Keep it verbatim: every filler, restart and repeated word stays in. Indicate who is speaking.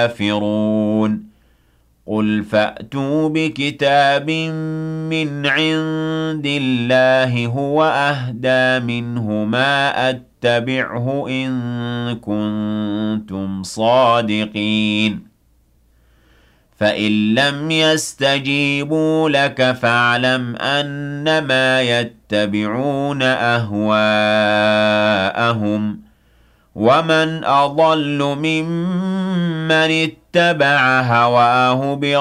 Speaker 1: كافرون قل فأتوا بكتاب من عند الله هو أهدى منه ما أتبعه إن كنتم صادقين فإن لم يستجيبوا لك فاعلم أنما يتبعون أهواءهم ومن أضل ممن اتبع هواه بغير